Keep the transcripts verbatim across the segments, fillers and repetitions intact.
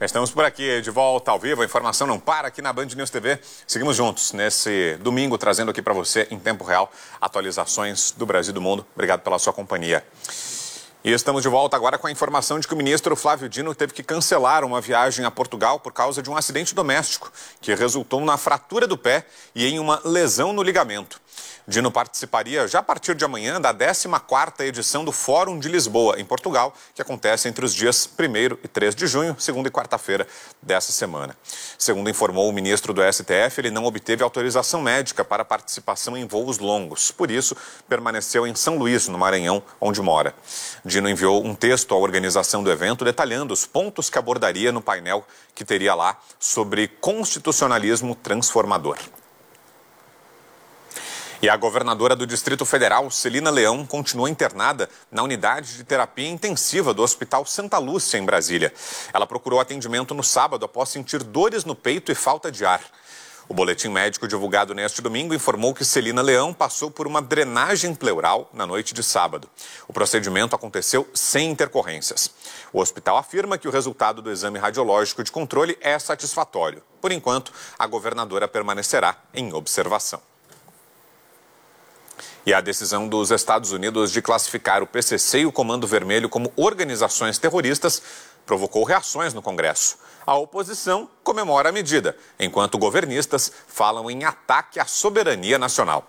Estamos por aqui de volta ao vivo, a informação não para aqui na Band News T V. Seguimos juntos nesse domingo, trazendo aqui para você, em tempo real, atualizações do Brasil e do mundo. Obrigado pela sua companhia. E estamos de volta agora com a informação de que o ministro Flávio Dino teve que cancelar uma viagem a Portugal por causa de um acidente doméstico, que resultou na fratura do pé e em uma lesão no ligamento. Dino participaria já a partir de amanhã da décima quarta edição do Fórum de Lisboa, em Portugal, que acontece entre os dias primeiro e três de junho, segunda e quarta-feira dessa semana. Segundo informou o ministro do S T F, ele não obteve autorização médica para participação em voos longos. Por isso, permaneceu em São Luís, no Maranhão, onde mora. Dino enviou um texto à organização do evento detalhando os pontos que abordaria no painel que teria lá sobre constitucionalismo transformador. E a governadora do Distrito Federal, Celina Leão, continua internada na unidade de terapia intensiva do Hospital Santa Lúcia, em Brasília. Ela procurou atendimento no sábado após sentir dores no peito e falta de ar. O boletim médico divulgado neste domingo informou que Celina Leão passou por uma drenagem pleural na noite de sábado. O procedimento aconteceu sem intercorrências. O hospital afirma que o resultado do exame radiológico de controle é satisfatório. Por enquanto, a governadora permanecerá em observação. E a decisão dos Estados Unidos de classificar o P C C e o Comando Vermelho como organizações terroristas provocou reações no Congresso. A oposição comemora a medida, enquanto governistas falam em ataque à soberania nacional.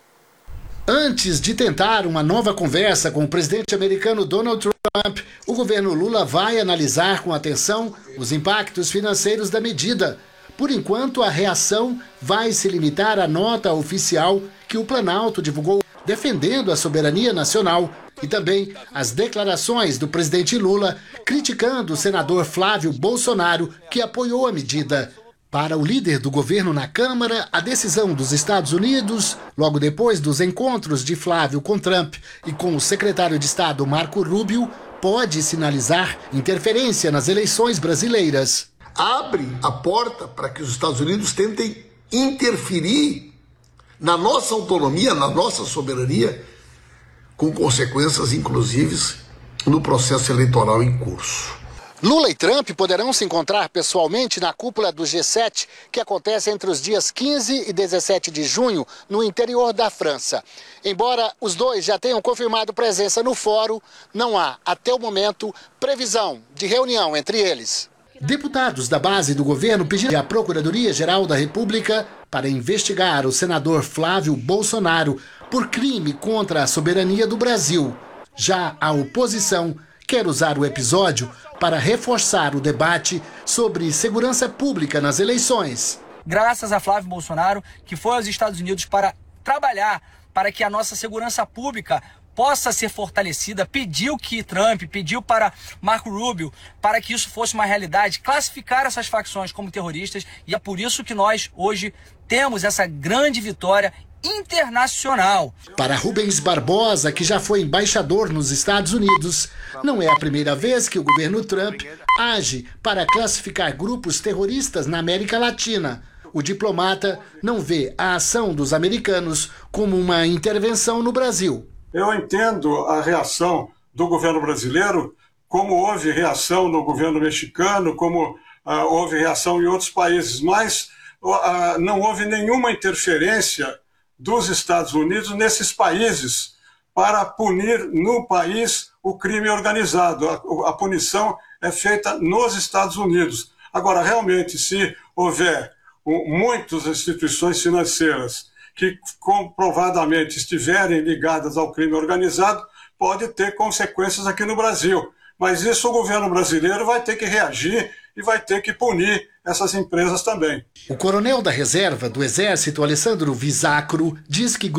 Antes de tentar uma nova conversa com o presidente americano Donald Trump, o governo Lula vai analisar com atenção os impactos financeiros da medida. Por enquanto, a reação vai se limitar à nota oficial que o Planalto divulgou defendendo a soberania nacional e também as declarações do presidente Lula criticando o senador Flávio Bolsonaro, que apoiou a medida. Para o líder do governo na Câmara, a decisão dos Estados Unidos, logo depois dos encontros de Flávio com Trump e com o secretário de Estado Marco Rubio, pode sinalizar interferência nas eleições brasileiras. Abre a porta para que os Estados Unidos tentem interferir na nossa autonomia, na nossa soberania, com consequências, inclusive, no processo eleitoral em curso. Lula e Trump poderão se encontrar pessoalmente na cúpula do G sete, que acontece entre os dias quinze e dezessete de junho, no interior da França. Embora os dois já tenham confirmado presença no fórum, não há, até o momento, previsão de reunião entre eles. Deputados da base do governo pediram à Procuradoria-Geral da República para investigar o senador Flávio Bolsonaro por crime contra a soberania do Brasil. Já a oposição quer usar o episódio para reforçar o debate sobre segurança pública nas eleições. Graças a Flávio Bolsonaro, que foi aos Estados Unidos para trabalhar para que a nossa segurança pública possa ser fortalecida, pediu que Trump, pediu para Marco Rubio, para que isso fosse uma realidade, classificar essas facções como terroristas, e é por isso que nós hoje temos essa grande vitória internacional. Para Rubens Barbosa, que já foi embaixador nos Estados Unidos, não é a primeira vez que o governo Trump age para classificar grupos terroristas na América Latina. O diplomata não vê a ação dos americanos como uma intervenção no Brasil. Eu entendo a reação do governo brasileiro, como houve reação no governo mexicano, como uh, houve reação em outros países, mas uh, não houve nenhuma interferência dos Estados Unidos nesses países para punir no país o crime organizado. A, a punição é feita nos Estados Unidos. Agora, realmente, se houver um, muitas instituições financeiras que comprovadamente estiverem ligadas ao crime organizado, pode ter consequências aqui no Brasil. Mas isso o governo brasileiro vai ter que reagir e vai ter que punir essas empresas também. O coronel da reserva do Exército, Alessandro Visacro, diz que